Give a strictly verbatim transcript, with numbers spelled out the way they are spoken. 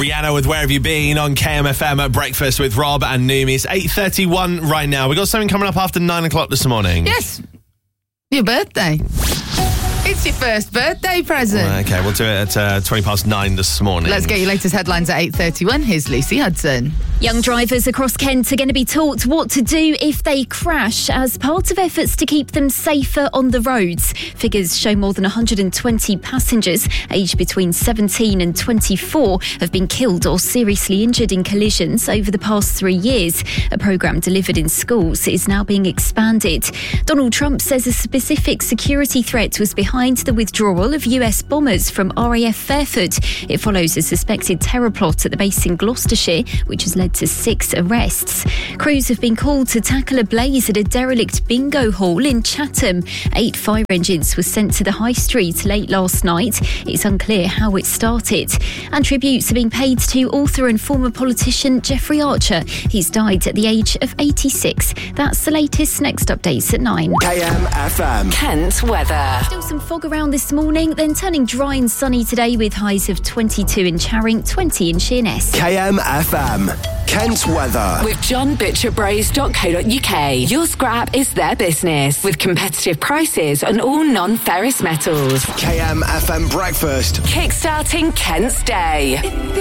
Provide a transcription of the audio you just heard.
Rihanna with Where Have You Been on K M F M at breakfast with Rob and Noomi. It's eight thirty-one right now. We've got something coming up after nine o'clock this morning. Yes. Your birthday. It's your first birthday present. Well, okay, we'll do it at uh, twenty past nine this morning. Let's get your latest headlines at eight thirty-one. Here's Lucy Hudson. Young drivers across Kent are going to be taught what to do if they crash as part of efforts to keep them safer on the roads. Figures show more than one hundred twenty passengers aged between seventeen and twenty-four have been killed or seriously injured in collisions over the past three years. A programme delivered in schools is now being expanded. Donald Trump says a specific security threat was behind the withdrawal of U S bombers from R A F Fairford. It follows a suspected terror plot at the base in Gloucestershire, which has led to six arrests. Crews have been called to tackle a blaze at a derelict bingo hall in Chatham. Eight fire engines were sent to the high street late last night. It's unclear how it started. And tributes are being paid to author and former politician Jeffrey Archer. He's died at the age of eighty-six. That's the latest. Next updates at nine. K M F M. Kent weather. Still some fog around this morning, then turning dry and sunny today with highs of twenty-two in Charing, twenty in Sheerness. K M F M. Kent weather. With John Butcher Braze dot co dot uk. Your scrap is their business with competitive prices on all non-ferrous metals. K M F M breakfast. Kickstarting Kent's day.